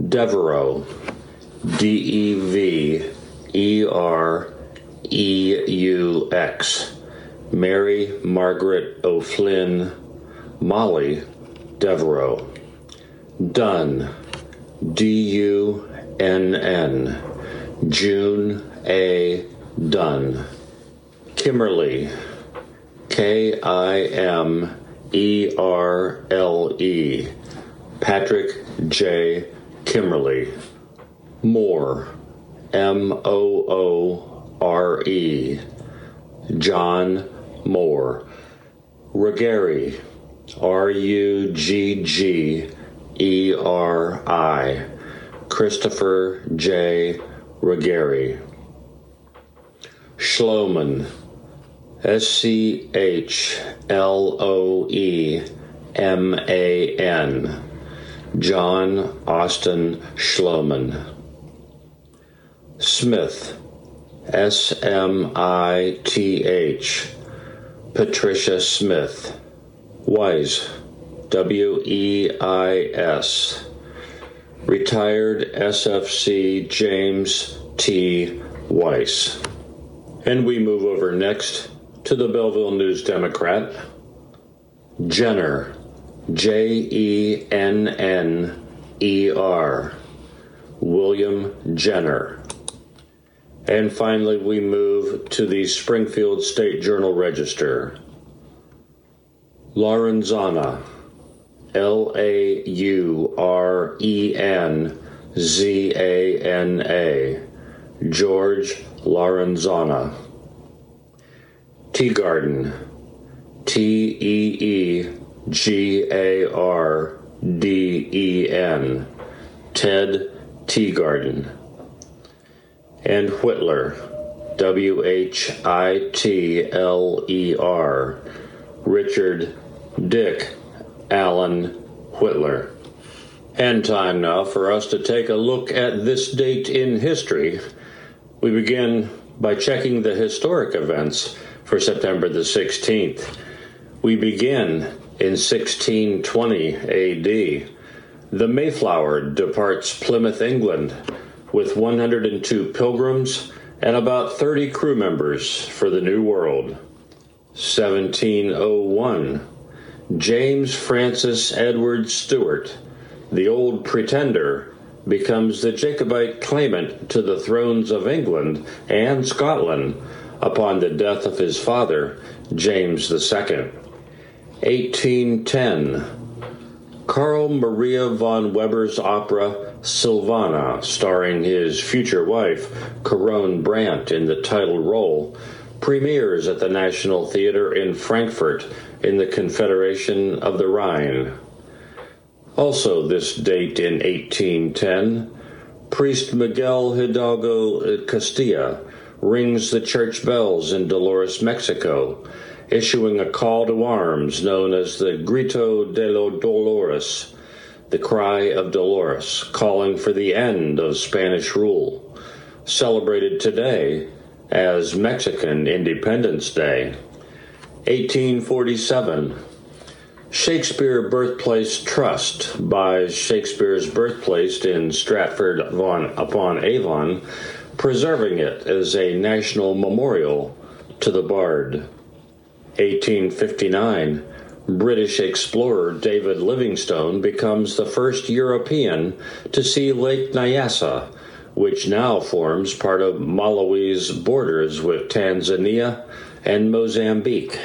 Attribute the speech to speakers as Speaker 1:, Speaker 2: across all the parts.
Speaker 1: Devereux, Devereux, Mary Margaret O'Flynn, Molly Devereux. Dunn, Dunn, June A. Dunn. Kimmerle, Kimmerle, Patrick J. Kimmerle. Moore, Moore, John Moore. Ruggieri, Ruggeri, Christopher J. Ruggieri. Schloeman, Schloeman, John Austin Schloeman. Smith, Smith, Patricia Smith. Weiss, Weis, retired SFC James T. Weiss. And we move over next to the Belleville News Democrat. Jenner, Jenner, William Jenner. And finally, we move to the Springfield State Journal Register. Laurenzana, Laurenzana, George Laurenzana. Teagarden, Teagarden, Ted Teagarden. And Whitler, Whitler, Richard Dick Allen Whitler. And time now for us to take a look at this date in history. We begin by checking the historic events for September the 16th. We begin in 1620 AD. The Mayflower departs Plymouth, England, with 102 pilgrims and about 30 crew members for the New World. 1701, James Francis Edward Stuart, the Old Pretender, becomes the Jacobite claimant to the thrones of England and Scotland upon the death of his father, James II. 1810, Carl Maria von Weber's opera Sylvana, starring his future wife, Caronne Brandt, in the title role, premieres at the National Theatre in Frankfurt in the Confederation of the Rhine. Also this date in 1810, priest Miguel Hidalgo Castilla rings the church bells in Dolores, Mexico, issuing a call to arms known as the Grito de los Dolores, the Cry of Dolores, calling for the end of Spanish rule, celebrated today as Mexican Independence Day. 1847, Shakespeare Birthplace Trust buys Shakespeare's birthplace in Stratford-upon-Avon, preserving it as a national memorial to the bard. 1859, British explorer David Livingstone becomes the first European to see Lake Nyasa, which now forms part of Malawi's borders with Tanzania and Mozambique.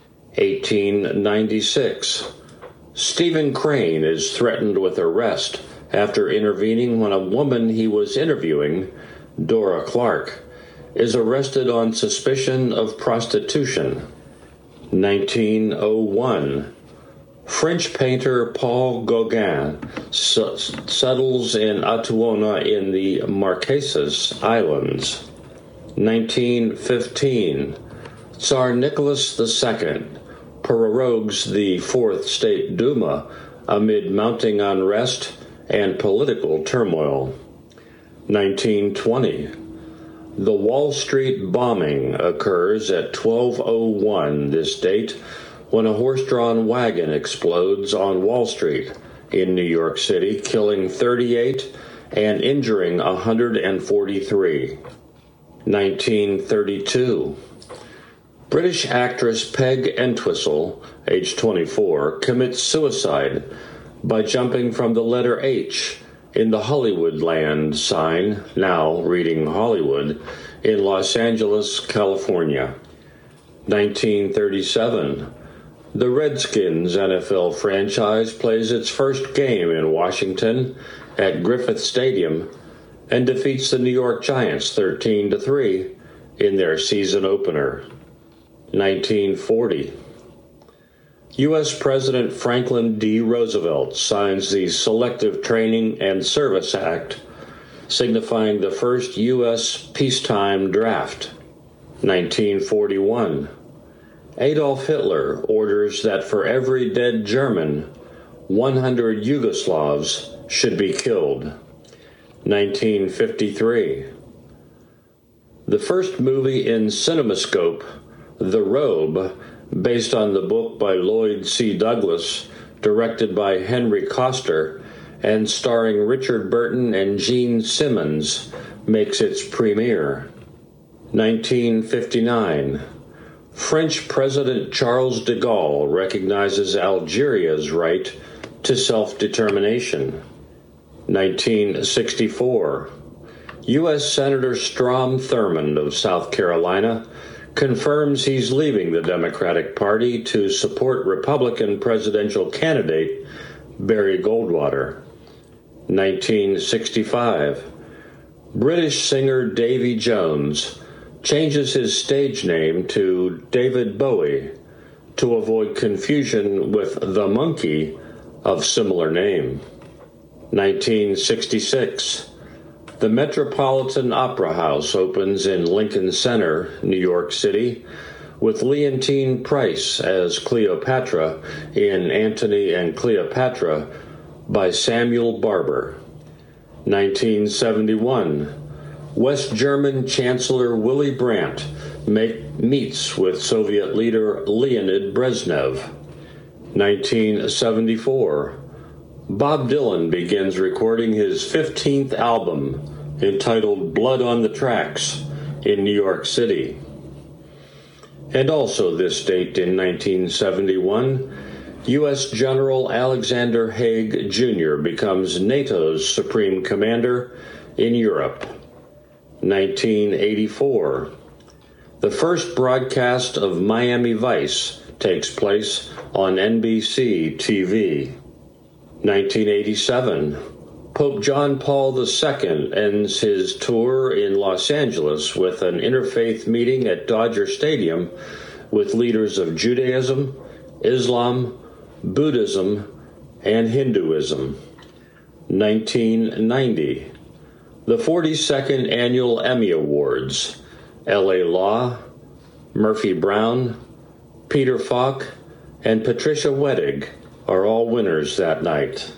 Speaker 1: 1896, Stephen Crane is threatened with arrest after intervening when a woman he was interviewing, Dora Clark, is arrested on suspicion of prostitution. 1901, French painter Paul Gauguin settles in Atuona in the Marquesas Islands. 1915, Tsar Nicholas II prorogues the Fourth State Duma amid mounting unrest and political turmoil. 1920, the Wall Street bombing occurs at 12:01 this date when a horse-drawn wagon explodes on Wall Street in New York City, killing 38 and injuring 143. 1932. British actress Peg Entwistle, age 24, commits suicide by jumping from the letter H in the Hollywoodland sign, now reading Hollywood, in Los Angeles, California. 1937. The Redskins NFL franchise plays its first game in Washington at Griffith Stadium and defeats the New York Giants 13-3 in their season opener. 1940. U.S. President Franklin D. Roosevelt signs the Selective Training and Service Act, signifying the first U.S. peacetime draft. 1941. Adolf Hitler orders that for every dead German, 100 Yugoslavs should be killed. 1953. The first movie in CinemaScope, The Robe, based on the book by Lloyd C. Douglas, directed by Henry Koster, and starring Richard Burton and Gene Simmons, makes its premiere. 1959. French President Charles de Gaulle recognizes Algeria's right to self-determination. 1964. U.S. Senator Strom Thurmond of South Carolina confirms he's leaving the Democratic Party to support Republican presidential candidate Barry Goldwater. 1965. British singer Davy Jones changes his stage name to David Bowie to avoid confusion with The Monkey of similar name. 1966. The Metropolitan Opera House opens in Lincoln Center, New York City, with Leontine Price as Cleopatra in Antony and Cleopatra by Samuel Barber. 1971. West German Chancellor Willy Brandt meets with Soviet leader Leonid Brezhnev. 1974. Bob Dylan begins recording his 15th album, entitled Blood on the Tracks, in New York City. And also this date in 1971, U.S. General Alexander Haig Jr. becomes NATO's Supreme Commander in Europe. 1984. The first broadcast of Miami Vice takes place on NBC TV. 1987. Pope John Paul II ends his tour in Los Angeles with an interfaith meeting at Dodger Stadium with leaders of Judaism, Islam, Buddhism, and Hinduism. 1990. The 42nd Annual Emmy Awards. L.A. Law, Murphy Brown, Peter Falk, and Patricia Wettig are all winners that night.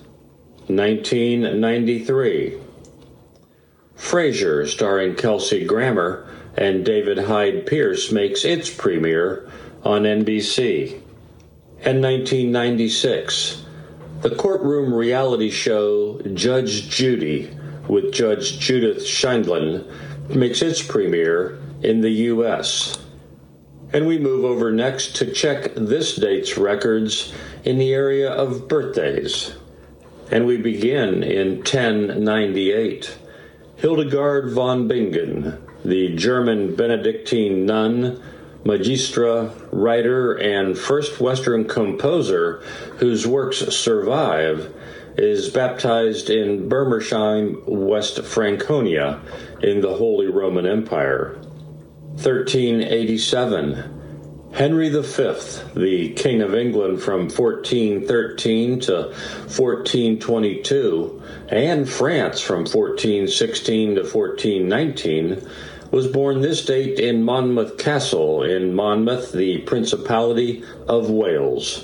Speaker 1: 1993. Frasier, starring Kelsey Grammer and David Hyde Pierce, makes its premiere on NBC. And 1996. The courtroom reality show Judge Judy with Judge Judith Sheindlin makes its premiere in the U.S. And we move over next to check this date's records in the area of birthdays. And we begin in 1098. Hildegard von Bingen, the German Benedictine nun, magistra, writer, and first Western composer whose works survive, is baptized in Bermersheim, West Franconia, in the Holy Roman Empire. 1387. Henry V, the King of England from 1413 to 1422, and France from 1416 to 1419, was born this date in Monmouth Castle in Monmouth, the Principality of Wales.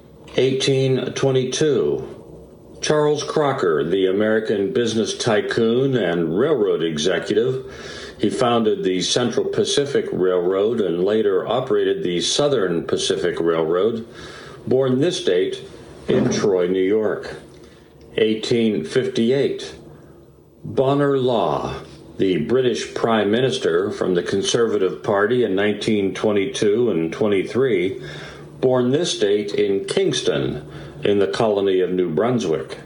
Speaker 1: 1822. Charles Crocker, the American business tycoon and railroad executive. He founded the Central Pacific Railroad and later operated the Southern Pacific Railroad, born this date in Troy, New York. 1858. Bonar Law, the British Prime Minister from the Conservative Party in 1922 and 23, born this date in Kingston, in the colony of New Brunswick.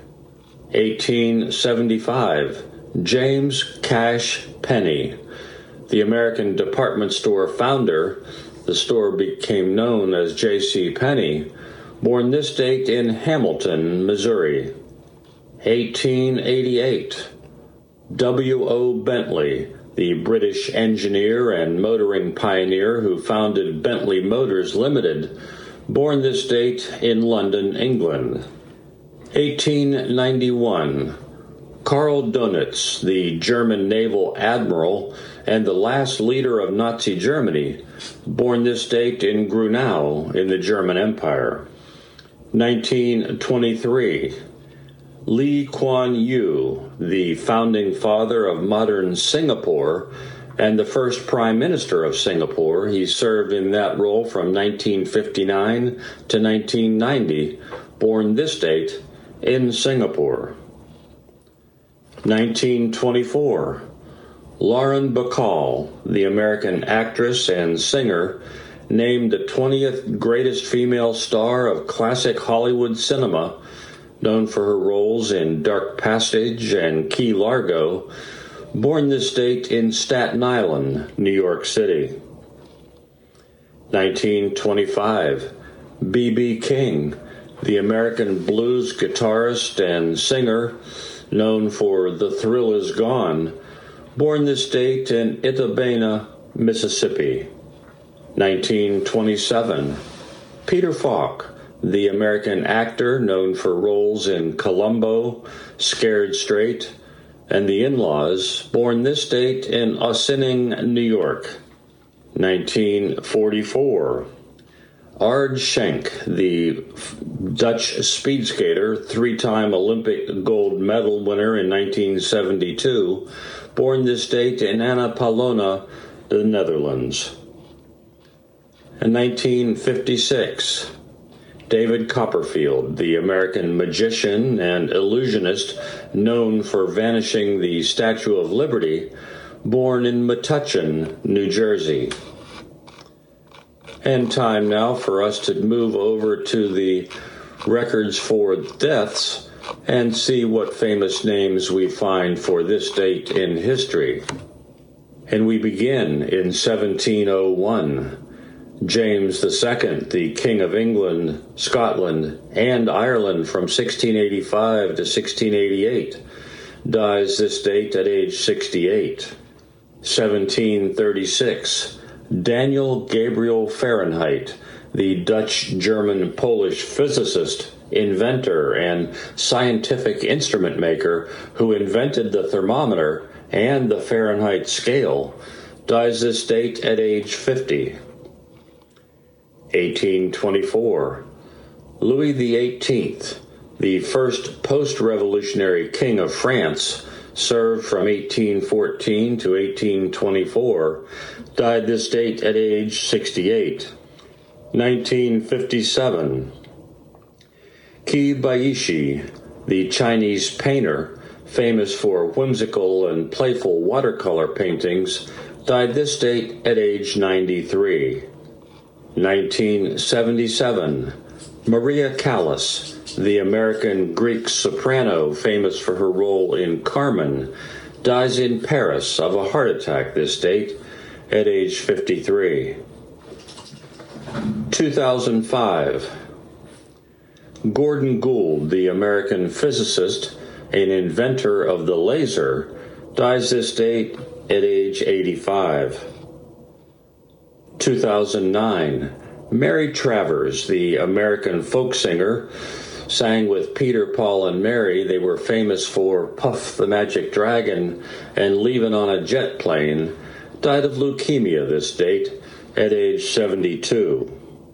Speaker 1: 1875. James Cash Penney, the American department store founder. The store became known as J.C. Penney, born this date in Hamilton, Missouri. 1888. W.O. Bentley, the British engineer and motoring pioneer who founded Bentley Motors Limited, born this date in London, England. 1891. Karl Donitz, the German naval admiral and the last leader of Nazi Germany, born this date in Grunau in the German Empire. 1923. Lee Kuan Yew, the founding father of modern Singapore and the first Prime Minister of Singapore. He served in that role from 1959 to 1990, born this date in Singapore. 1924. Lauren Bacall, the American actress and singer, named the 20th greatest female star of classic Hollywood cinema, known for her roles in Dark Passage and Key Largo, born this date in Staten Island, New York City. 1925. B.B. King, the American blues guitarist and singer, known for The Thrill Is Gone, born this date in Itta-Bena, Mississippi. 1927. Peter Falk, the American actor known for roles in Columbo, Scared Straight, and The In-Laws, born this date in Ossining, New York. 1944. Ard Schenk, the Dutch speed skater, three-time Olympic gold medal winner in 1972, born this date in Annapolona, the Netherlands. In 1956, David Copperfield, the American magician and illusionist known for vanishing the Statue of Liberty, born in Metuchen, New Jersey. And time now for us to move over to the records for deaths and see what famous names we find for this date in history. And we begin in 1701. James II, the King of England, Scotland, and Ireland from 1685 to 1688, dies this date at age 68. 1736. Daniel Gabriel Fahrenheit, the Dutch-German-Polish physicist, inventor, and scientific instrument maker who invented the thermometer and the Fahrenheit scale, dies this date at age 50. 1824. Louis XVIII, the first post-revolutionary king of France, served from 1814 to 1824, died this date at age 68. 1957. Qi Baishi, the Chinese painter, famous for whimsical and playful watercolor paintings, died this date at age 93. 1977. Maria Callas, the American Greek soprano famous for her role in Carmen, dies in Paris of a heart attack this date at age 53. 2005. Gordon Gould, the American physicist and inventor of the laser, dies this date at age 85. 2009. Mary Travers, the American folk singer, sang with Peter, Paul, and Mary. They were famous for Puff the Magic Dragon and Leavin' on a Jet Plane, died of leukemia this date at age 72.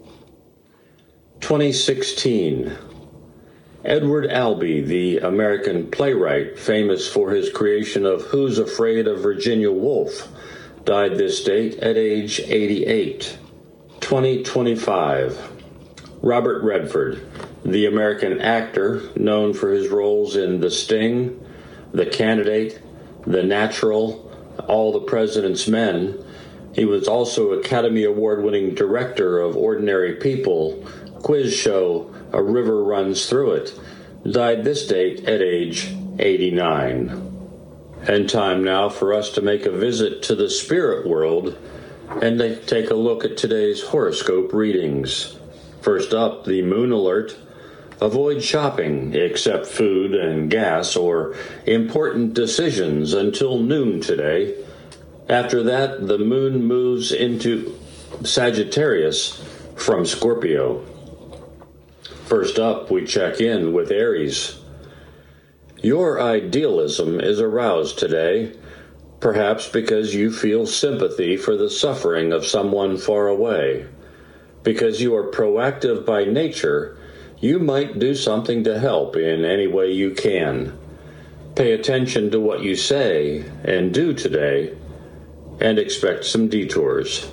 Speaker 1: 2016. Edward Albee, the American playwright famous for his creation of Who's Afraid of Virginia Woolf, died this date at age 88. 2025. Robert Redford, The American actor, known for his roles in The Sting, The Candidate, The Natural, All the President's Men. He was also Academy Award-winning director of Ordinary People, quiz show A River Runs Through It, died this date at age 89. And time now for us to make a visit to the spirit world and take a look at today's horoscope readings. First up, the moon alert. Avoid shopping except food and gas or important decisions until noon today. After that, the moon moves into Sagittarius from Scorpio. First up, we check in with Aries. Your idealism is aroused today, perhaps because you feel sympathy for the suffering of someone far away. Because you are proactive by nature, you might do something to help in any way you can. Pay attention to what you say and do today, and expect some detours.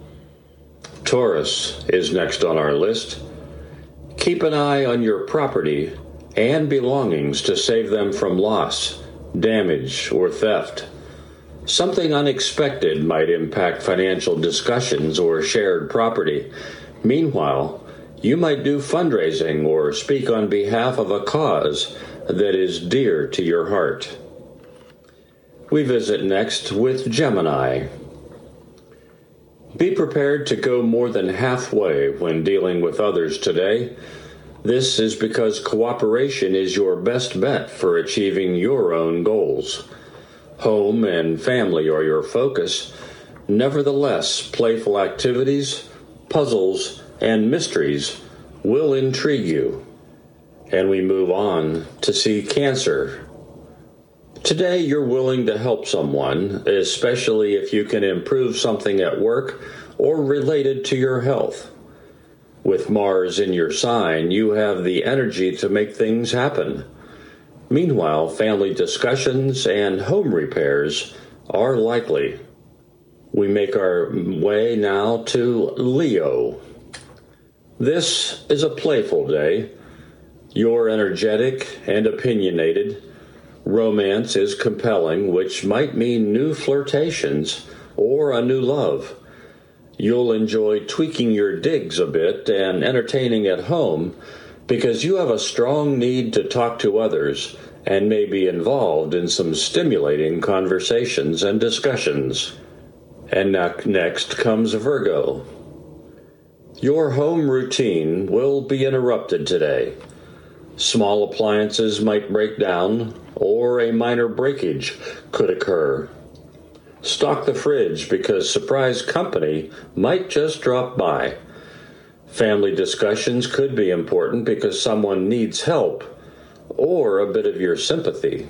Speaker 1: Taurus is next on our list. Keep an eye on your property and belongings to save them from loss, damage, or theft. Something unexpected might impact financial discussions or shared property. Meanwhile, you might do fundraising or speak on behalf of a cause that is dear to your heart. We visit next with Gemini. Be prepared to go more than halfway when dealing with others today. This is because cooperation is your best bet for achieving your own goals. Home and family are your focus. Nevertheless, playful activities, puzzles, and mysteries will intrigue you. And we move on to see Cancer. Today, you're willing to help someone, especially if you can improve something at work or related to your health. With Mars in your sign, you have the energy to make things happen. Meanwhile, family discussions and home repairs are likely. We make our way now to Leo. This is a playful day. You're energetic and opinionated. Romance is compelling, which might mean new flirtations or a new love. You'll enjoy tweaking your digs a bit and entertaining at home because you have a strong need to talk to others and may be involved in some stimulating conversations and discussions. And next comes Virgo. Your home routine will be interrupted today. Small appliances might break down, or a minor breakage could occur. Stock the fridge because surprise company might just drop by. Family discussions could be important because someone needs help or a bit of your sympathy.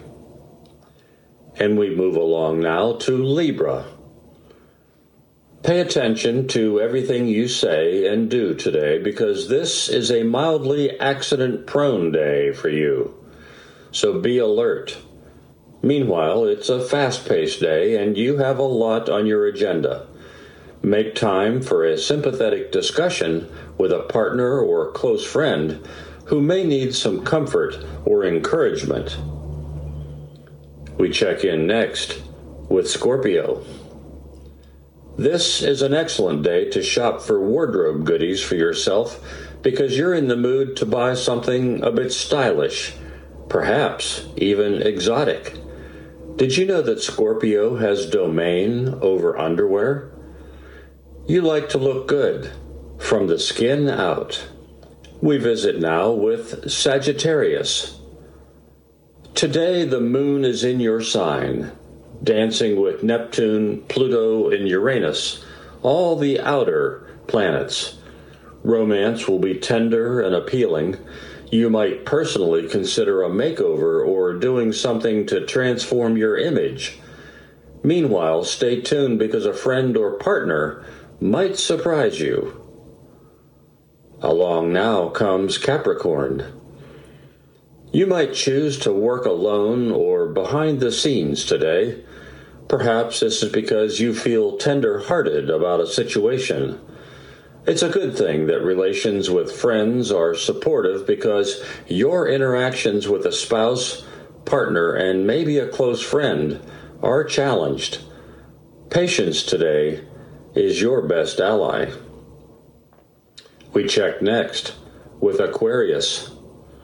Speaker 1: And we move along now to Libra. Pay attention to everything you say and do today because this is a mildly accident-prone day for you. So be alert. Meanwhile, it's a fast-paced day and you have a lot on your agenda. Make time for a sympathetic discussion with a partner or close friend who may need some comfort or encouragement. We check in next with Scorpio. This is an excellent day to shop for wardrobe goodies for yourself because you're in the mood to buy something a bit stylish, perhaps even exotic. Did you know that Scorpio has domain over underwear? You like to look good, from the skin out. We visit now with Sagittarius. Today the moon is in your sign, dancing with Neptune, Pluto, and Uranus, all the outer planets. Romance will be tender and appealing. You might personally consider a makeover or doing something to transform your image. Meanwhile, stay tuned because a friend or partner might surprise you. Along now comes Capricorn. You might choose to work alone or behind the scenes today. Perhaps this is because you feel tender-hearted about a situation. It's a good thing that relations with friends are supportive because your interactions with a spouse, partner, and maybe a close friend are challenged. Patience today is your best ally. We check next with Aquarius.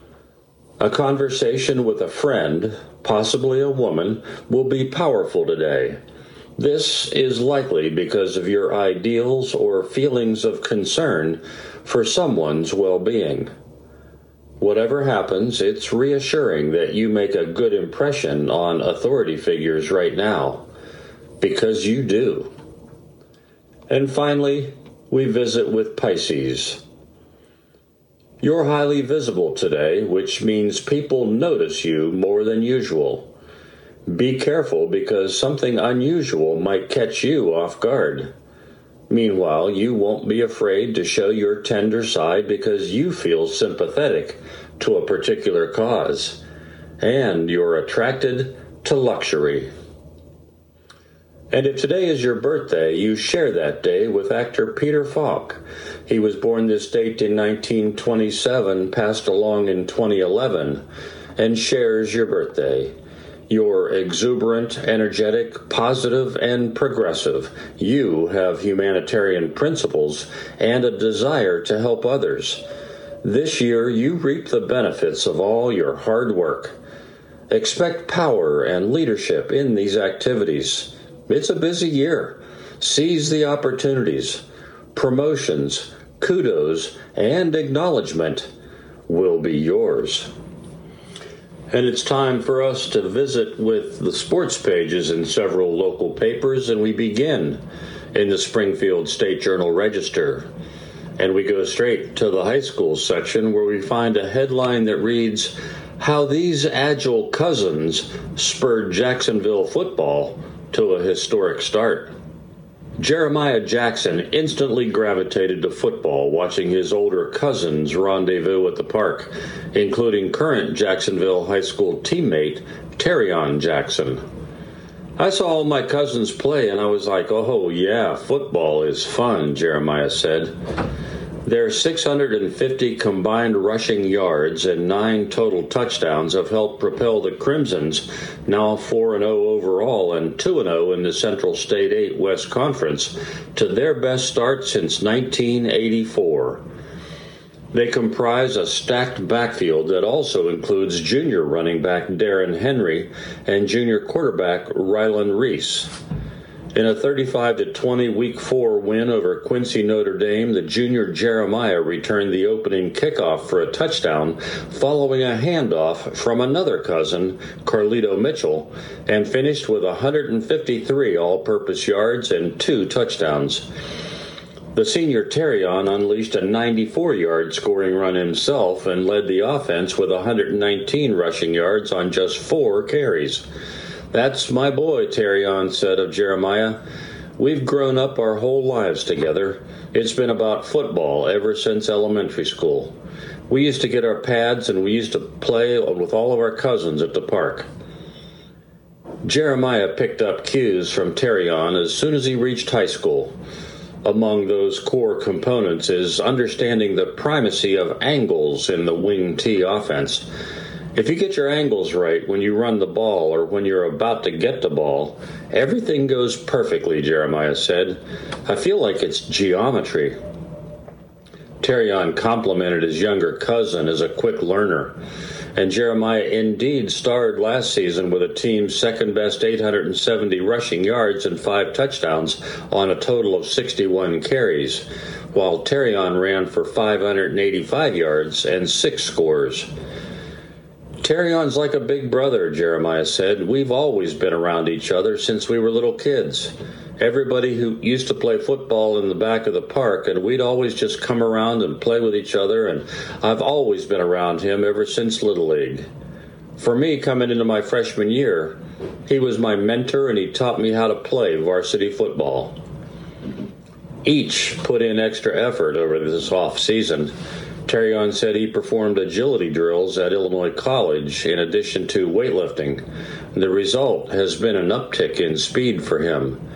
Speaker 1: A conversation with a friend, possibly a woman, will be powerful today. This is likely because of your ideals or feelings of concern for someone's well-being. Whatever happens, it's reassuring that you make a good impression on authority figures right now, because you do. And finally, we visit with Pisces. You're highly visible today, which means people notice you more than usual. Be careful because something unusual might catch you off guard. Meanwhile, you won't be afraid to show your tender side because you feel sympathetic to a particular cause, and you're attracted to luxury. And if today is your birthday, you share that day with actor Peter Falk. He was born this date in 1927, passed along in 2011, and shares your birthday. You're exuberant, energetic, positive, and progressive. You have humanitarian principles and a desire to help others. This year, you reap the benefits of all your hard work. Expect power and leadership in these activities. It's a busy year. Seize the opportunities. Promotions, kudos, and acknowledgement will be yours. And it's time for us to visit with the sports pages in several local papers, and we begin in the Springfield State Journal-Register. And we go straight to the high school section where we find a headline that reads, "How These Agile Cousins Spurred Jacksonville Football to a Historic Start." Jeremiah Jackson instantly gravitated to football, watching his older cousins rendezvous at the park, including current Jacksonville High School teammate Terrion Jackson. "I saw all my cousins play and I was like, oh yeah, football is fun," Jeremiah said. Their 650 combined rushing yards and 9 total touchdowns have helped propel the Crimsons, now 4-0 overall and 2-0 in the Central State 8 West Conference, to their best start since 1984. They comprise a stacked backfield that also includes junior running back Darren Henry and junior quarterback Rylan Reese. In a 35-20 Week 4 win over Quincy Notre Dame, the junior Jeremiah returned the opening kickoff for a touchdown following a handoff from another cousin, Carlito Mitchell, and finished with 153 all-purpose yards and 2 touchdowns. The senior Terrion unleashed a 94-yard scoring run himself and led the offense with 119 rushing yards on just 4 carries. "That's my boy," Terrion said of Jeremiah. "We've grown up our whole lives together. It's been about football ever since elementary school. We used to get our pads and we used to play with all of our cousins at the park." Jeremiah picked up cues from Terrion as soon as he reached high school. Among those core components is understanding the primacy of angles in the wing T offense. If you get your angles right when you run the ball or when you're about to get the ball, everything goes perfectly, Jeremiah said. "I feel like it's geometry." Terrion complimented his younger cousin as a quick learner, and Jeremiah indeed starred last season with a team's second-best 870 rushing yards and 5 touchdowns on a total of 61 carries, while Terrion ran for 585 yards and 6 scores. "Terrion's like a big brother," Jeremiah said. "We've always been around each other since we were little kids. Everybody who used to play football in the back of the park, and we'd always just come around and play with each other, and I've always been around him ever since Little League. For me, coming into my freshman year, he was my mentor and he taught me how to play varsity football." Each put in extra effort over this off-season. Terrion said he performed agility drills at Illinois College in addition to weightlifting. The result has been an uptick in speed for him.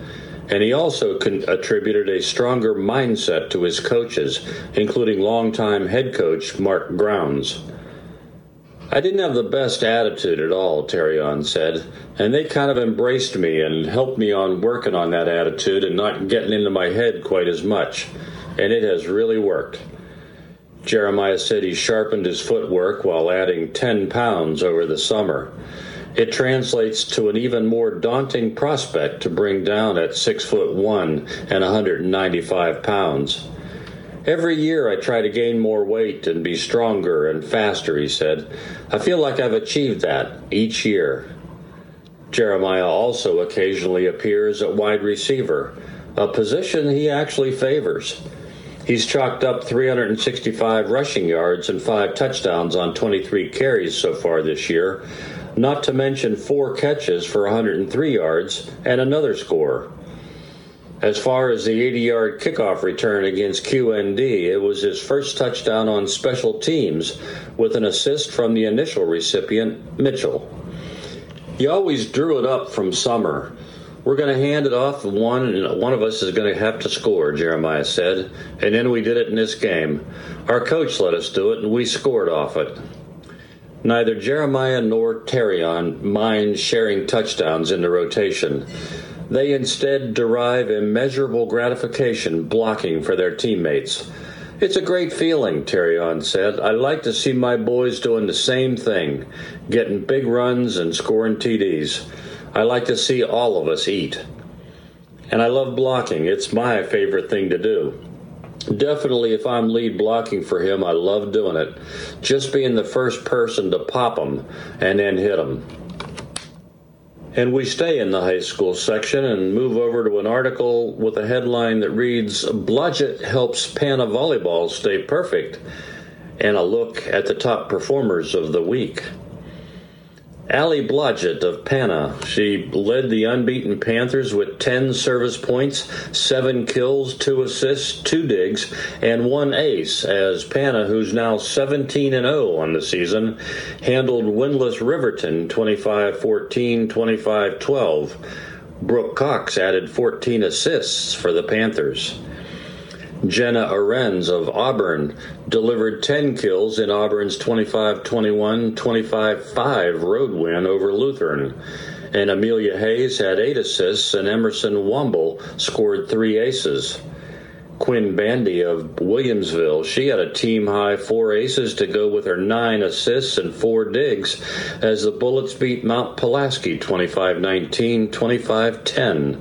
Speaker 1: and he also attributed a stronger mindset to his coaches, including longtime head coach Mark Grounds. I didn't have the best attitude at all, Terrion said, and they kind of embraced me and helped me on working on that attitude and not getting into my head quite as much, and it has really worked. Jeremiah said he sharpened his footwork while adding 10 pounds over the summer. It translates to an even more daunting prospect to bring down at 6'1" and 195 pounds. Every year I try to gain more weight and be stronger and faster, he said. I feel like I've achieved that each year. Jeremiah also occasionally appears at wide receiver, a position he actually favors. He's chalked up 365 rushing yards and 5 touchdowns on 23 carries so far this year, not to mention 4 catches for 103 yards and another score. As far as the 80-yard kickoff return against QND, it was his first touchdown on special teams with an assist from the initial recipient, Mitchell. He always drew it up from Summer. We're going to hand it off, and one of us is going to have to score, Jeremiah said, and then we did it in this game. Our coach let us do it, and we scored off it. Neither Jeremiah nor Terrion mind sharing touchdowns in the rotation. They instead derive immeasurable gratification blocking for their teammates. It's a great feeling, Terrion said. I like to see my boys doing the same thing, getting big runs and scoring TDs. I like to see all of us eat. And I love blocking. It's my favorite thing to do. Definitely if I'm lead blocking for him, I love doing it. Just being the first person to pop him and then hit him. And we stay in the high school section and move over to an article with a headline that reads, Blodgett helps Pana volleyball stay perfect, and a look at the top performers of the week. Allie Blodgett of Pana. She led the unbeaten Panthers with 10 service points, 7 kills, 2 assists, 2 digs, and 1 ace as Pana, who's now 17-0 on the season, handled winless Riverton 25-14, 25-12. Brooke Cox added 14 assists for the Panthers. Jenna Arends of Auburn delivered 10 kills in Auburn's 25-21, 25-5 road win over Lutheran. And Amelia Hayes had 8 assists, and Emerson Womble scored 3 aces. Quinn Bandy of Williamsville, she had a team-high 4 aces to go with her 9 assists and 4 digs as the Bullets beat Mount Pulaski 25-19, 25-10.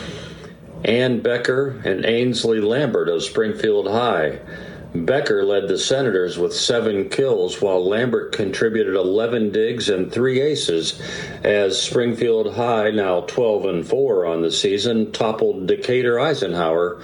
Speaker 1: Ann Becker and Ainsley Lambert of Springfield High. Becker led the Senators with 7 kills, while Lambert contributed 11 digs and 3 aces, as Springfield High, now 12-4 on the season, toppled Decatur Eisenhower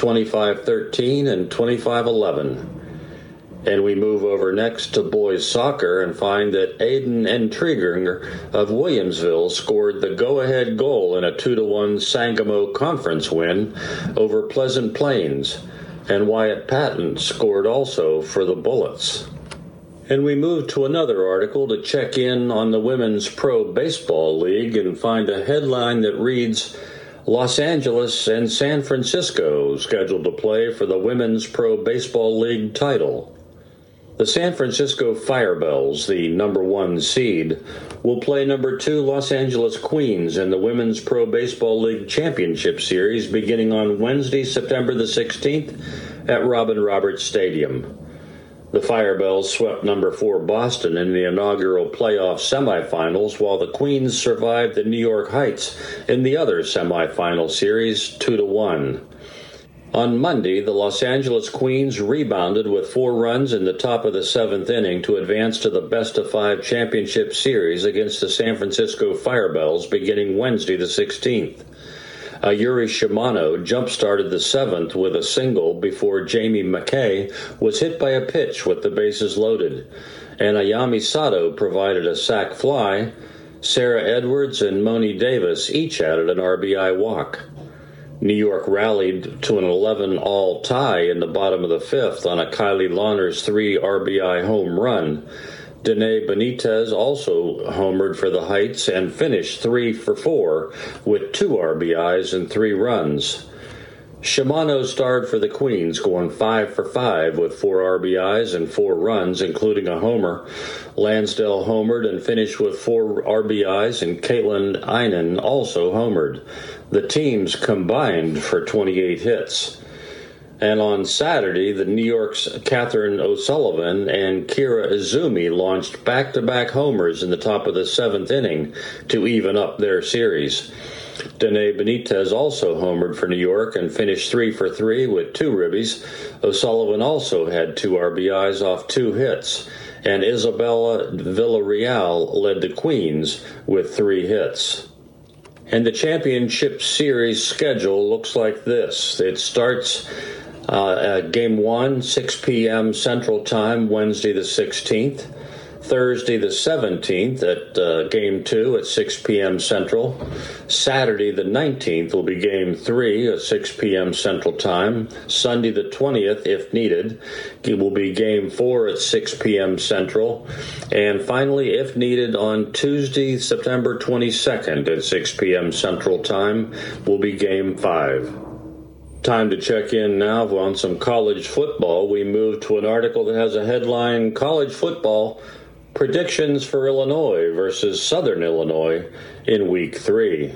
Speaker 1: 25-13 and 25-11. And we move over next to boys soccer and find that Aiden Entriger of Williamsville scored the go-ahead goal in a 2-1 Sangamo Conference win over Pleasant Plains, and Wyatt Patton scored also for the Bullets. And we move to another article to check in on the Women's Pro Baseball League and find a headline that reads, Los Angeles and San Francisco scheduled to play for the Women's Pro Baseball League title. The San Francisco Firebells, the number 1 seed, will play number 2 Los Angeles Queens in the Women's Pro Baseball League Championship Series beginning on Wednesday, September the 16th at Robin Roberts Stadium. The Firebells swept number 4 Boston in the inaugural playoff semifinals, while the Queens survived the New York Heights in the other semifinal series 2-1. On Monday, the Los Angeles Queens rebounded with 4 runs in the top of the 7th inning to advance to the best-of-5 championship series against the San Francisco Firebells beginning Wednesday the 16th. Yuri Shimano jump-started the 7th with a single before Jamie McKay was hit by a pitch with the bases loaded, and Ayami Sato provided a sac fly. Sarah Edwards and Moni Davis each added an RBI walk. New York rallied to an 11-all tie in the bottom of the 5th on a Kylie Lawners 3 RBI home run. Dene Benitez also homered for the Heights and finished 3 for 4 with 2 RBIs and 3 runs. Shimano starred for the Queens, going 5 for 5 with 4 RBIs and 4 runs, including a homer. Lansdale homered and finished with 4 RBIs, and Caitlin Einen also homered. The teams combined for 28 hits. And on Saturday, the New York's Catherine O'Sullivan and Kira Izumi launched back-to-back homers in the top of the 7th inning to even up their series. Dene Benitez also homered for New York and finished 3 for 3 with 2 ribbies. O'Sullivan also had 2 RBIs off 2 hits, and Isabella Villarreal led the Queens with 3 hits. And the championship series schedule looks like this. It starts Game 1, 6 p.m. Central Time, Wednesday the 16th. Thursday the 17th at Game 2 at 6 p.m. Central. Saturday the 19th will be Game 3 at 6 p.m. Central Time. Sunday the 20th, if needed, it will be Game 4 at 6 p.m. Central. And finally, if needed, on Tuesday, September 22nd at 6 p.m. Central Time will be Game 5. Time to check in now on some college football. We move to an article that has a headline, College Football Predictions for Illinois versus Southern Illinois in Week 3.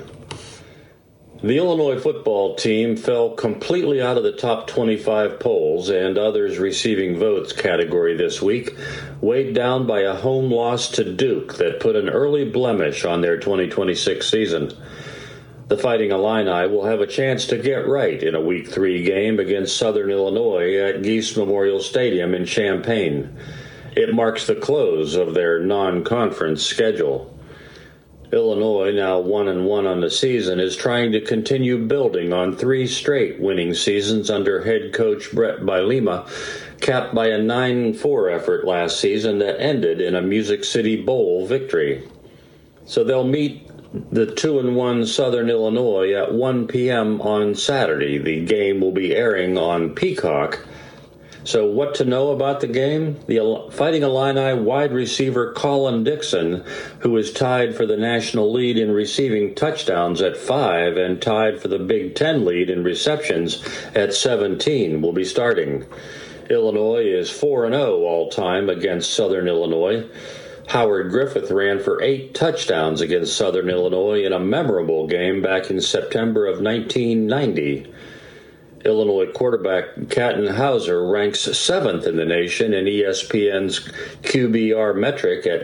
Speaker 1: The Illinois football team fell completely out of the top 25 polls and others receiving votes category this week, weighed down by a home loss to Duke that put an early blemish on their 2026 season. The Fighting Illini will have a chance to get right in a Week 3 game against Southern Illinois at Geese Memorial Stadium in Champaign. It marks the close of their non-conference schedule. Illinois, now 1-1 on the season, is trying to continue building on 3 straight winning seasons under head coach Brett Bielema, capped by a 9-4 effort last season that ended in a Music City Bowl victory. So they'll meet the 2-1 Southern Illinois at 1 p.m. on Saturday. The game will be airing on Peacock. So what to know about the game? The Fighting Illini wide receiver Colin Dixon, who is tied for the national lead in receiving touchdowns at 5 and tied for the Big Ten lead in receptions at 17, will be starting. Illinois is 4-0 all-time against Southern Illinois. Howard Griffith ran for 8 touchdowns against Southern Illinois in a memorable game back in September of 1990. Illinois quarterback Catton Hauser ranks 7th in the nation in ESPN's QBR metric at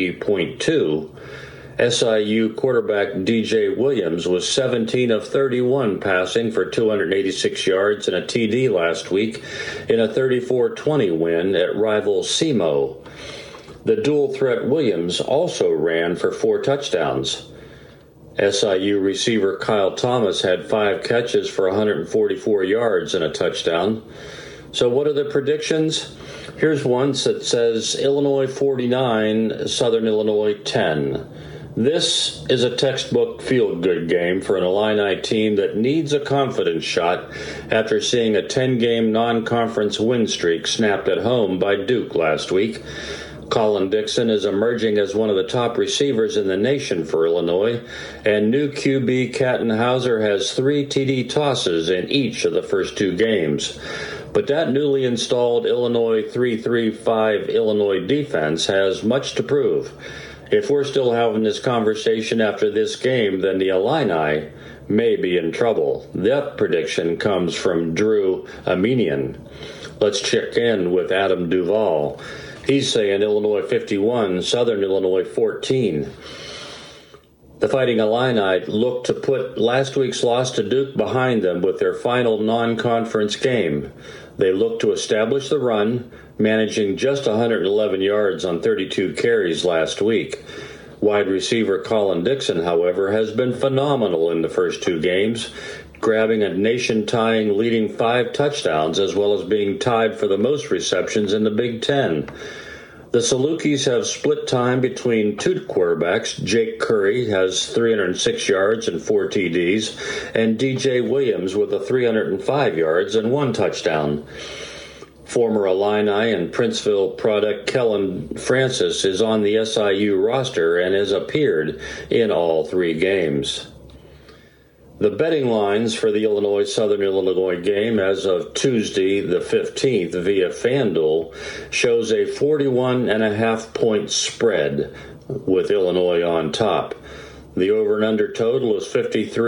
Speaker 1: 90.2. SIU quarterback DJ Williams was 17 of 31 passing for 286 yards and a TD last week in a 34-20 win at rival SEMO. The dual-threat Williams also ran for 4 touchdowns. SIU receiver Kyle Thomas had 5 catches for 144 yards and a touchdown. So what are the predictions? Here's one that says Illinois 49, Southern Illinois 10. This is a textbook feel-good game for an Illini team that needs a confidence shot after seeing a 10-game non-conference win streak snapped at home by Duke last week. Colin Dixon is emerging as one of the top receivers in the nation for Illinois, and new QB Catton Hauser has 3 TD tosses in each of the first 2 games. But that newly installed Illinois 3-3-5 Illinois defense has much to prove. If we're still having this conversation after this game, then the Illini may be in trouble. That prediction comes from Drew Aminian. Let's check in with Adam Duvall. He's saying Illinois 51, Southern Illinois 14. The Fighting Illini look to put last week's loss to Duke behind them with their final non-conference game. They look to establish the run, managing just 111 yards on 32 carries last week. Wide receiver Colin Dixon, however, has been phenomenal in the first 2 games, grabbing a nation-tying leading 5 touchdowns as well as being tied for the most receptions in the Big Ten. The Salukis have split time between 2 quarterbacks. Jake Curry has 306 yards and 4 TDs, and DJ Williams with 305 yards and 1 touchdown. Former Illini and Princeville product Kellen Francis is on the SIU roster and has appeared in all 3 games. The betting lines for the Illinois-Southern Illinois game as of Tuesday the 15th via FanDuel shows a 41.5-point spread with Illinois on top. The over and under total is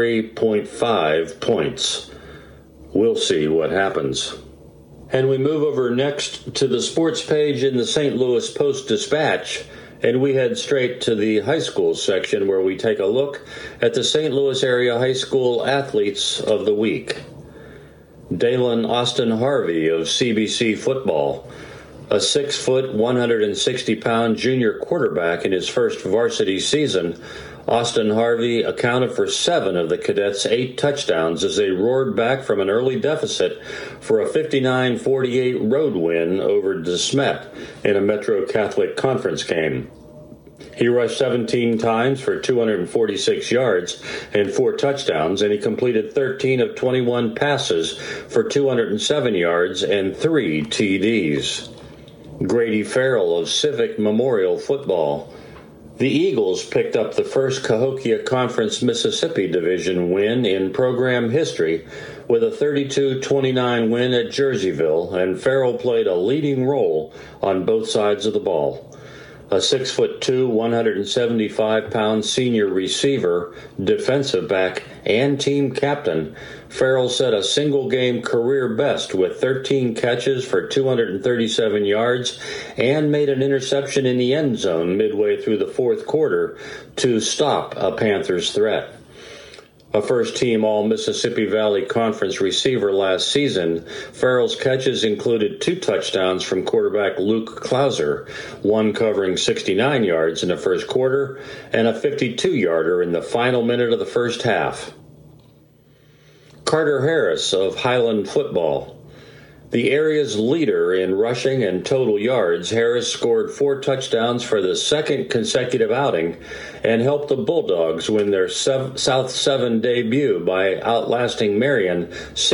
Speaker 1: 53.5 points. We'll see what happens. And we move over next to the sports page in the St. Louis Post-Dispatch, and we head straight to the high school section where we take a look at the St. Louis area high school athletes of the week. Dalen Austin Harvey of CBC football, a 6-foot, 160-pound junior quarterback in his first varsity season. Austin Harvey accounted for 7 of the cadets' 8 touchdowns as they roared back from an early deficit for a 59-48 road win over De Smet in a Metro Catholic Conference game. He rushed 17 times for 246 yards and 4 touchdowns, and he completed 13 of 21 passes for 207 yards and 3 TDs. Grady Farrell of Civic Memorial football. The Eagles picked up the first Cahokia Conference Mississippi Division win in program history with a 32-29 win at Jerseyville, and Farrell played a leading role on both sides of the ball. A 6'2", 175-pound senior receiver, defensive back, and team captain, Farrell set a single-game career best with 13 catches for 237 yards and made an interception in the end zone midway through the fourth quarter to stop a Panthers threat. A first-team All-Mississippi Valley Conference receiver last season, Farrell's catches included 2 touchdowns from quarterback Luke Klauser, one covering 69 yards in the first quarter and a 52-yarder in the final minute of the first half. Carter Harris of Highland football. The area's leader in rushing and total yards, Harris scored 4 touchdowns for the second consecutive outing and helped the Bulldogs win their South 7 debut by outlasting Marion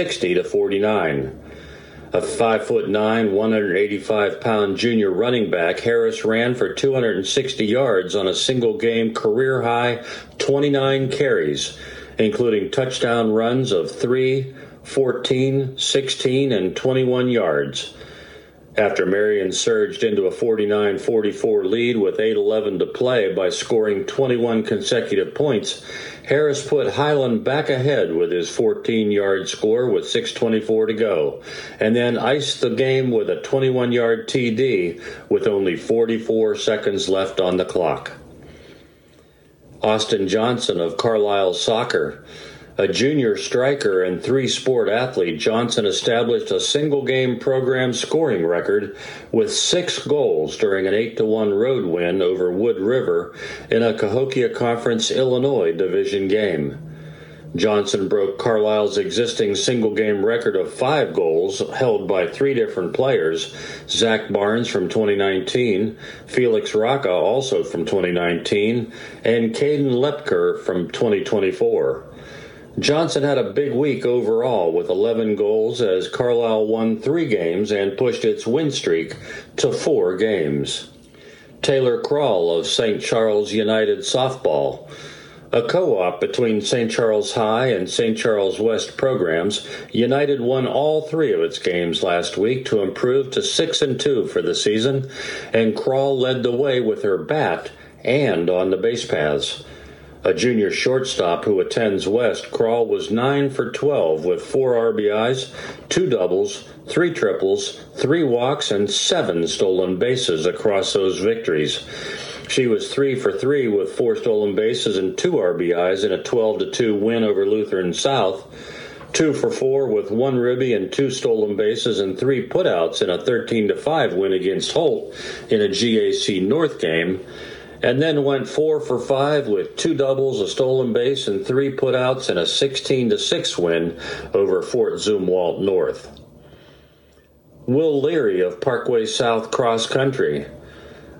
Speaker 1: 60-49. A 5'9", 185-pound junior running back, Harris ran for 260 yards on a single-game career-high 29 carries, including touchdown runs of 3, 14, 16, and 21 yards. After Marion surged into a 49-44 lead with 8:11 to play by scoring 21 consecutive points, Harris put Highland back ahead with his 14-yard score with 6:24 to go, and then iced the game with a 21-yard TD with only 44 seconds left on the clock. Austin Johnson of Carlisle Soccer. A junior striker and 3-sport athlete, Johnson established a single-game program scoring record with 6 goals during an 8-1 road win over Wood River in a Cahokia Conference Illinois Division game. Johnson broke Carlisle's existing single-game record of 5 goals held by 3 different players, Zach Barnes from 2019, Felix Rocca also from 2019, and Caden Lepker from 2024. Johnson had a big week overall with 11 goals as Carlisle won 3 games and pushed its win streak to 4 games. Taylor Krall of St. Charles United softball. A co-op between St. Charles High and St. Charles West programs, United won all 3 of its games last week to improve to 6-2 for the season, and Krall led the way with her bat and on the base paths. A junior shortstop who attends West, Krall was 9 for 12 with 4 RBIs, 2 doubles, 3 triples, 3 walks, and 7 stolen bases across those victories. She was 3 for 3 with 4 stolen bases and 2 RBIs in a 12-2 win over Lutheran South, 2 for 4 with 1 ribby and 2 stolen bases and 3 putouts in a 13-5 win against Holt in a GAC North game, and then went 4 for 5 with 2 doubles, a stolen base, and 3 putouts in a 16-6 win over Fort Zumwalt North. Will Leary of Parkway South Cross Country.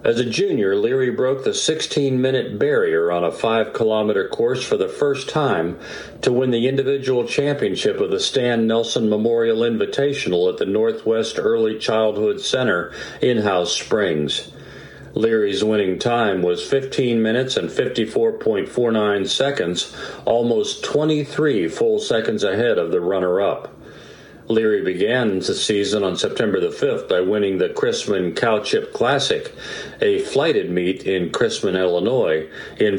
Speaker 1: As a junior, Leary broke the 16-minute barrier on a 5-kilometer course for the first time to win the individual championship of the Stan Nelson Memorial Invitational at the Northwest Early Childhood Center in House Springs. Leary's winning time was 15 minutes and 54.49 seconds, almost 23 full seconds ahead of the runner-up. Leary began the season on September the 5th by winning the Chrisman Cowchip Classic, a flighted meet in Chrisman, Illinois, in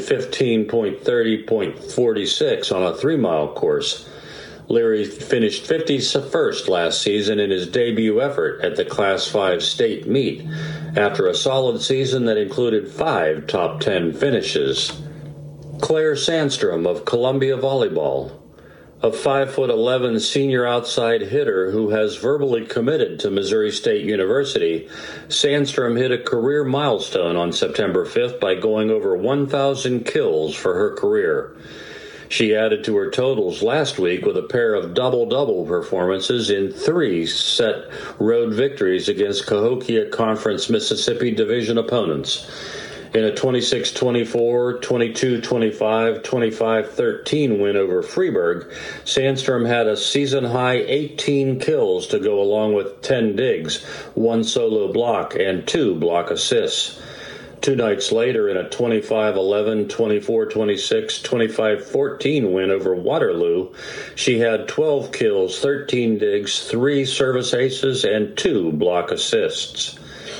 Speaker 1: 15.30.46 on a 3-mile course. Leary finished 51st last season in his debut effort at the Class 5 state meet, after a solid season that included 5 top 10 finishes. Claire Sandstrom of Columbia Volleyball. A 5'11" senior outside hitter who has verbally committed to Missouri State University, Sandstrom hit a career milestone on September 5th by going over 1,000 kills for her career. She added to her totals last week with a pair of double-double performances in 3 set road victories against Cahokia Conference Mississippi Division opponents. In a 26-24, 22-25, 25-13 win over Freeburg, Sandstrom had a season-high 18 kills to go along with 10 digs, 1 solo block, and 2 block assists. 2 nights later, in a 25-11, 24-26, 25-14 win over Waterloo, she had 12 kills, 13 digs, 3 service aces, and 2 block assists.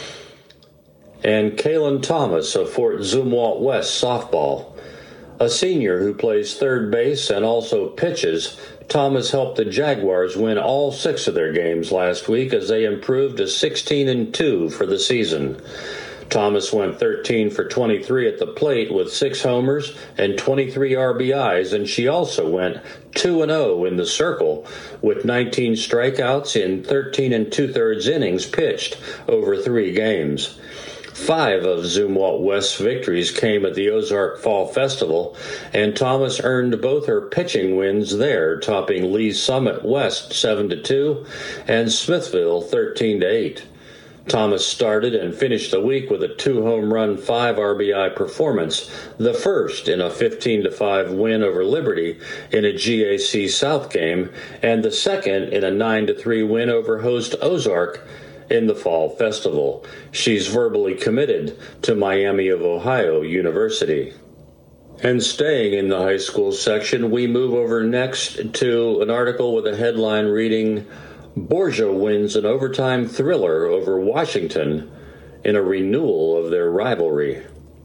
Speaker 1: And Kaylin Thomas of Fort Zumwalt West softball. A senior who plays third base and also pitches, Thomas helped the Jaguars win all 6 of their games last week as they improved to 16-2 for the season. Thomas went 13 for 23 at the plate with 6 homers and 23 RBIs, and she also went 2-0 in the circle with 19 strikeouts in 13 2/3 innings pitched over 3 games. 5 of Zumwalt West's victories came at the Ozark Fall Festival, and Thomas earned both her pitching wins there, topping Lee's Summit West 7-2 and Smithville 13-8. Thomas started and finished the week with a 2-home-run, 5 RBI performance, the first in a 15-5 win over Liberty in a GAC South game, and the second in a 9-3 win over host Ozark in the Fall Festival. She's verbally committed to Miami of Ohio University. And staying in the high school section, we move over next to an article with a headline reading, Borgia wins an overtime thriller over Washington in a renewal of their rivalry.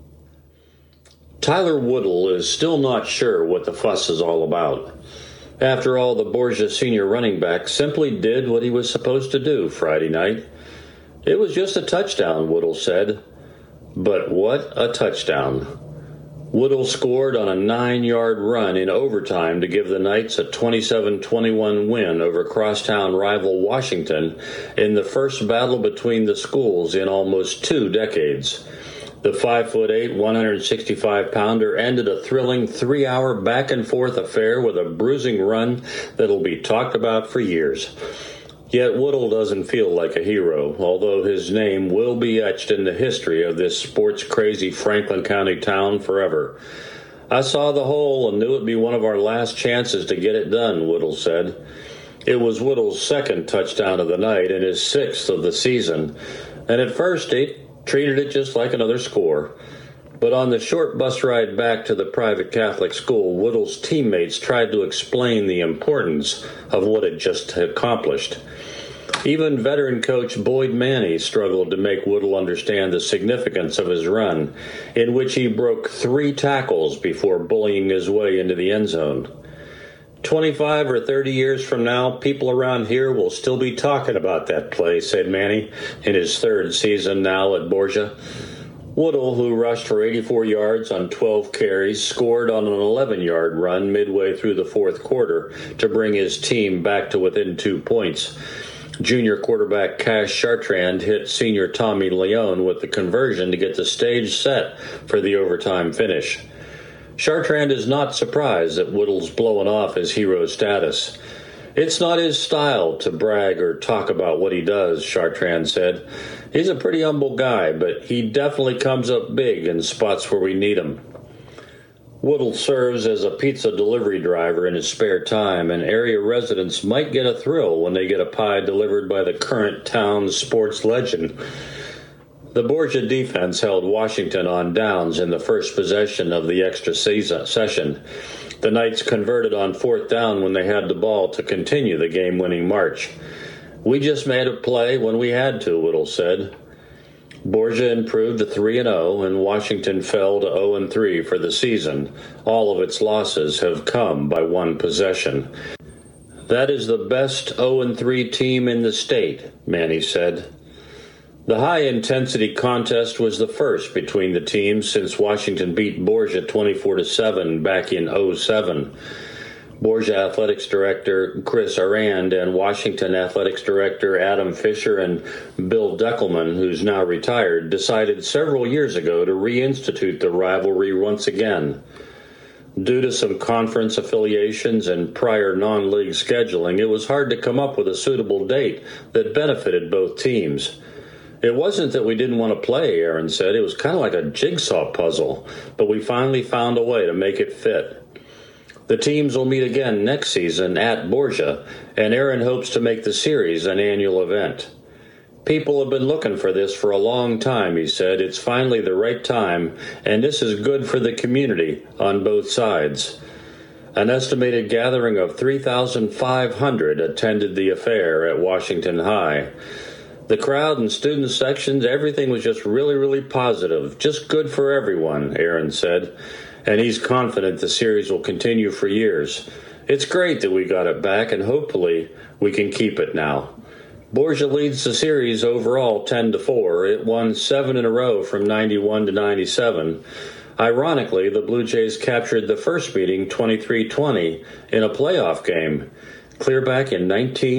Speaker 1: Tyler Woodle is still not sure what the fuss is all about. After all, the Borgia senior running back simply did what he was supposed to do Friday night. It was just a touchdown, Woodle said. But what a touchdown. Woodle scored on a 9-yard run in overtime to give the Knights a 27-21 win over crosstown rival Washington in the first battle between the schools in almost 2 decades. The 5'8", 165-pounder ended a thrilling 3-hour back-and-forth affair with a bruising run that'll be talked about for years. Yet Woodle doesn't feel like a hero, although his name will be etched in the history of this sports-crazy Franklin County town forever. I saw the hole and knew it'd be one of our last chances to get it done, Woodle said. It was Woodle's 2nd touchdown of the night and his 6th of the season, and at first he treated it just like another score. But on the short bus ride back to the private Catholic school, Woodle's teammates tried to explain the importance of what it just accomplished. Even veteran coach Boyd Manny struggled to make Woodle understand the significance of his run, in which he broke 3 tackles before bullying his way into the end zone. 25 or 30 years from now, people around here will still be talking about that play, said Manny, in his 3rd season now at Borgia. Woodle, who rushed for 84 yards on 12 carries, scored on an 11-yard run midway through the 4th quarter to bring his team back to within 2 points. Junior quarterback Cash Chartrand hit senior Tommy Leone with the conversion to get the stage set for the overtime finish. Chartrand is not surprised that Woodle's blowing off his hero status. It's not his style to brag or talk about what he does, Chartrand said. He's a pretty humble guy, but he definitely comes up big in spots where we need him. Woodle serves as a pizza delivery driver in his spare time, and area residents might get a thrill when they get a pie delivered by the current town sports legend. The Borgia defense held Washington on downs in the first possession of the extra session. The Knights converted on fourth down when they had the ball to continue the game-winning march. We just made a play when we had to, Woodle said. Borgia improved to 3-0, and Washington fell to 0-3 for the season. All of its losses have come by one possession. That is the best 0-3 team in the state, Manny said. The high-intensity contest was the first between the teams since Washington beat Borgia 24-7 back in 2007. Borgia Athletics Director Chris Arand and Washington Athletics Director Adam Fisher and Bill Deckelman, who's now retired, decided several years ago to reinstitute the rivalry once again. Due to some conference affiliations and prior non-league scheduling, it was hard to come up with a suitable date that benefited both teams. It wasn't that we didn't want to play, Aaron said. It was kind of like a jigsaw puzzle, but we finally found a way to make it fit. The teams will meet again next season at Borgia, and Aaron hopes to make the series an annual event. People have been looking for this for a long time, he said. It's finally the right time, and this is good for the community on both sides. An estimated gathering of 3,500 attended the affair at Washington High. The crowd and student sections, everything was just really, really positive. Just good for everyone, Aaron said. And he's confident the series will continue for years. It's great that we got it back, and hopefully we can keep it now. Borgia leads the series overall 10-4. It won 7 in a row from 91 to 97. Ironically, the Blue Jays captured the first meeting 23-20 in a playoff game, clear back in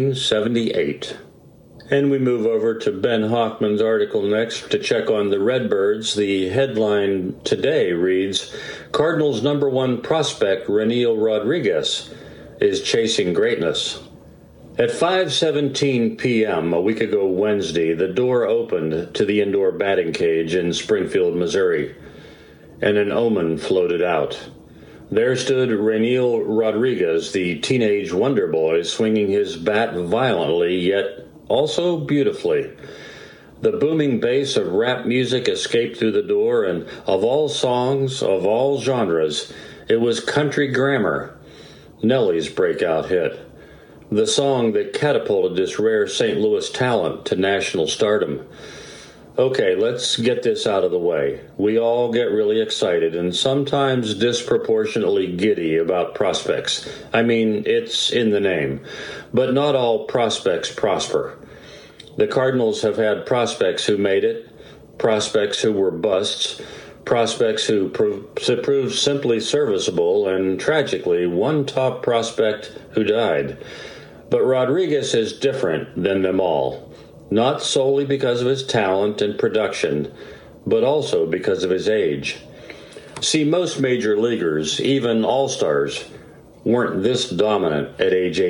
Speaker 1: 1978. And we move over to Ben Hochman's article next to check on the Redbirds. The headline today reads, Cardinals' number one prospect, Reniel Rodriguez, is chasing greatness. At 5:17 p.m. a week ago Wednesday, the door opened to the indoor batting cage in Springfield, Missouri, and an omen floated out. There stood Reniel Rodriguez, the teenage wonder boy, swinging his bat violently, yet also beautifully. The booming bass of rap music escaped through the door, and of all songs, of all genres, it was Country Grammar, Nelly's breakout hit. The song that catapulted this rare St. Louis talent to national stardom. Okay, let's get this out of the way. We all get really excited and sometimes disproportionately giddy about prospects. I mean, it's in the name. But not all prospects prosper. The Cardinals have had prospects who made it, prospects who were busts, prospects who proved simply serviceable, and tragically, one top prospect who died. But Rodriguez is different than them all, not solely because of his talent and production, but also because of his age. See, most major leaguers, even all-stars, weren't this dominant at age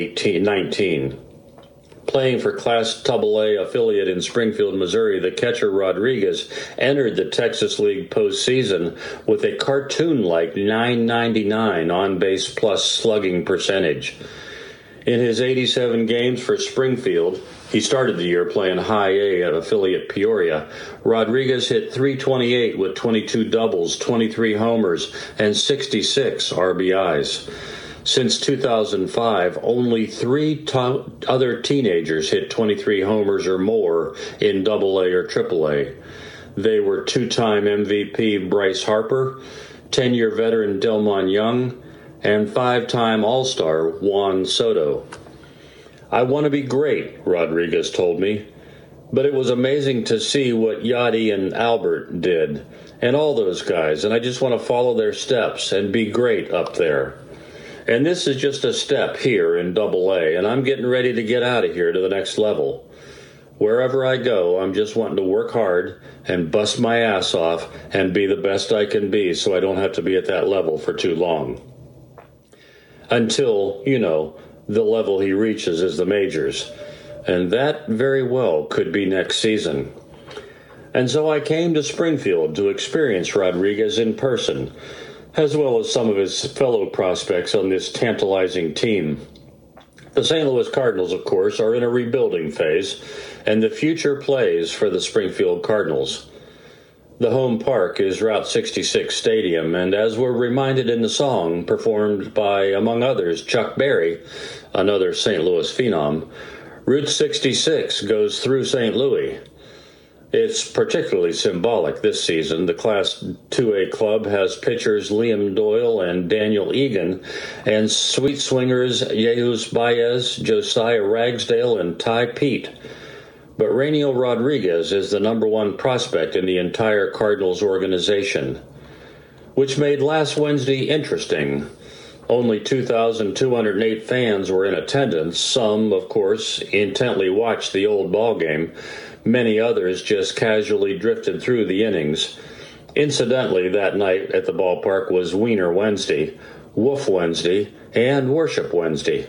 Speaker 1: 19. Playing for Class AA affiliate in Springfield, Missouri, the catcher Rodriguez entered the Texas League postseason with a cartoon-like .999 on-base plus slugging percentage. In his 87 games for Springfield, he started the year playing high A at affiliate Peoria. Rodriguez hit .328 with 22 doubles, 23 homers, and 66 RBIs. Since 2005, only three other teenagers hit 23 homers or more in AA or AAA. They were two-time MVP Bryce Harper, 10-year veteran Delmon Young, and 5-time All-Star Juan Soto. I want to be great, Rodriguez told me, but it was amazing to see what Yadi and Albert did, and all those guys, and I just want to follow their steps and be great up there. And this is just a step here in AA, and I'm getting ready to get out of here to the next level. Wherever I go, I'm just wanting to work hard and bust my ass off and be the best I can be so I don't have to be at that level for too long. Until, the level he reaches is the majors. And that very well could be next season. And so I came to Springfield to experience Rodriguez in person, as well as some of his fellow prospects on this tantalizing team. The St. Louis Cardinals, of course, are in a rebuilding phase, and the future plays for the Springfield Cardinals. The home park is Route 66 Stadium, and as we're reminded in the song, performed by, among others, Chuck Berry, another St. Louis phenom, Route 66 goes through St. Louis. It's particularly symbolic this season. The Class 2A club has pitchers Liam Doyle and Daniel Egan, and sweet swingers Jesus Baez, Josiah Ragsdale, and Ty Pete. But Rainiel Rodriguez is the number one prospect in the entire Cardinals organization, which made last Wednesday interesting. Only 2,208 fans were in attendance. Some, of course, intently watched the old ball game. Many others just casually drifted through the innings. Incidentally, that night at the ballpark was Wiener Wednesday, Wolf Wednesday, and Worship Wednesday.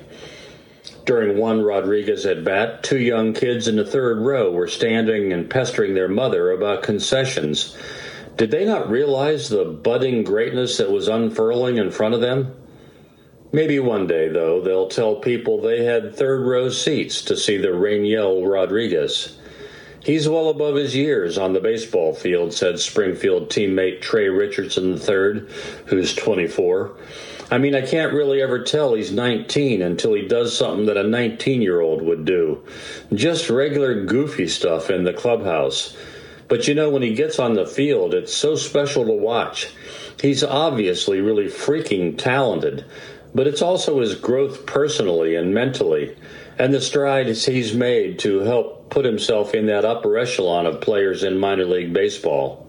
Speaker 1: During one Rodriguez at-bat, two young kids in the third row were standing and pestering their mother about concessions. Did they not realize the budding greatness that was unfurling in front of them? Maybe one day, though, they'll tell people they had third-row seats to see the Rainiel Rodriguez. He's well above his years on the baseball field, said Springfield teammate Trey Richardson III, who's 24. I mean, I can't really ever tell he's 19 until he does something that a 19-year-old would do. Just regular goofy stuff in the clubhouse. But you know, when he gets on the field, it's so special to watch. He's obviously really freaking talented, but it's also his growth personally and mentally, and the strides he's made to help put himself in that upper echelon of players in minor league baseball.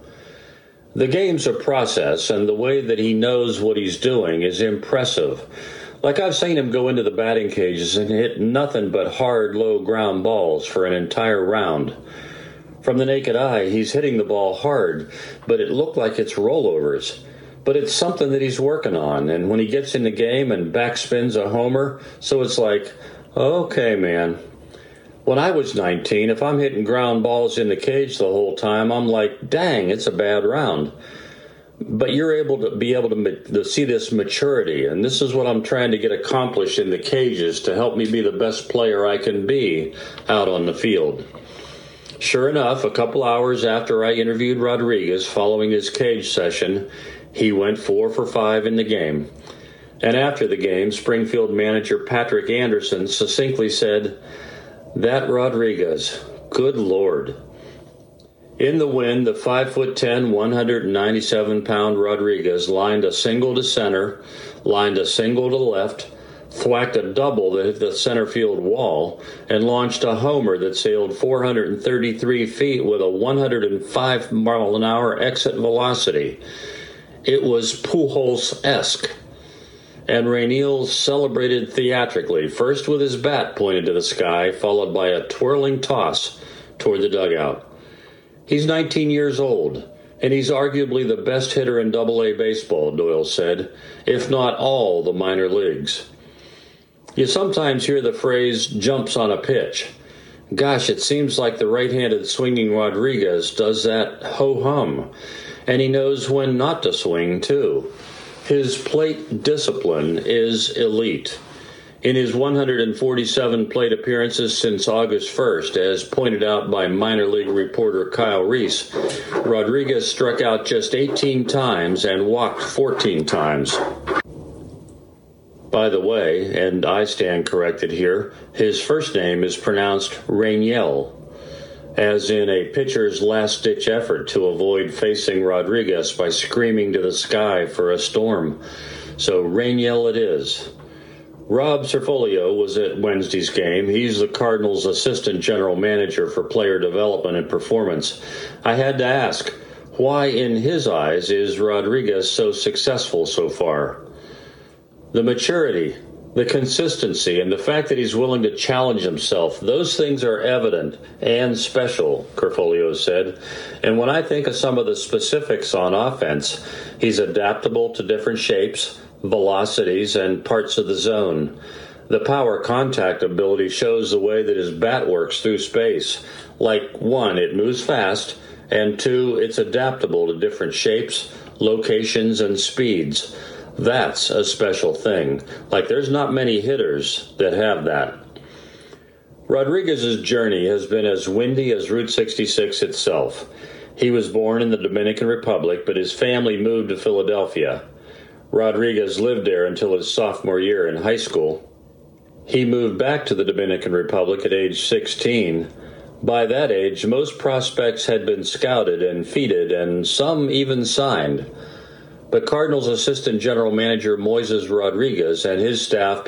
Speaker 1: The game's a process, and the way that he knows what he's doing is impressive. Like, I've seen him go into the batting cages and hit nothing but hard, low ground balls for an entire round. From the naked eye, he's hitting the ball hard, but it looked like it's rollovers. But it's something that he's working on, and when he gets in the game and backspins a homer, so it's like, okay, man. When I was 19, if I'm hitting ground balls in the cage the whole time, I'm like, dang, it's a bad round. But you're able to see this maturity, and this is what I'm trying to get accomplished in the cages to help me be the best player I can be out on the field. Sure enough, a couple hours after I interviewed Rodriguez following his cage session, he went 4 for 5 in the game. And after the game, Springfield manager Patrick Anderson succinctly said, "That Rodriguez, good Lord." In the win, the 5'10", 197-pound Rodriguez lined a single to center, lined a single to left, thwacked a double that hit the center field wall, and launched a homer that sailed 433 feet with a 105-mile-an-hour exit velocity. It was Pujols-esque. And Rainiel celebrated theatrically, first with his bat pointed to the sky, followed by a twirling toss toward the dugout. He's 19 years old, and he's arguably the best hitter in Double-A baseball, Doyle said, if not all the minor leagues. You sometimes hear the phrase, jumps on a pitch. Gosh, it seems like the right-handed swinging Rodriguez does that ho-hum, and he knows when not to swing, too. His plate discipline is elite. In his 147 plate appearances since August 1st, as pointed out by minor league reporter Kyle Reese, Rodriguez struck out just 18 times and walked 14 times. By the way, and I stand corrected here, his first name is pronounced Rainiel, as in a pitcher's last-ditch effort to avoid facing Rodriguez by screaming to the sky for a storm. So Rainiel it is. Rob Cerfolio was at Wednesday's game. He's the Cardinals' assistant general manager for player development and performance. I had to ask, why in his eyes is Rodriguez so successful so far? The maturity, the consistency, and the fact that he's willing to challenge himself, those things are evident and special, Cerfolio said. And when I think of some of the specifics on offense, he's adaptable to different shapes, velocities, and parts of the zone. The power contact ability shows the way that his bat works through space. Like, 1, it moves fast, and 2, it's adaptable to different shapes, locations, and speeds. That's a special thing. Like, there's not many hitters that have that. Rodriguez's journey has been as windy as Route 66 itself. He was born in the Dominican Republic, but his family moved to Philadelphia. Rodriguez lived there until his sophomore year in high school. He moved back to the Dominican Republic at age 16. By that age, most prospects had been scouted and feted, and some even signed. But Cardinals assistant general manager Moises Rodriguez and his staff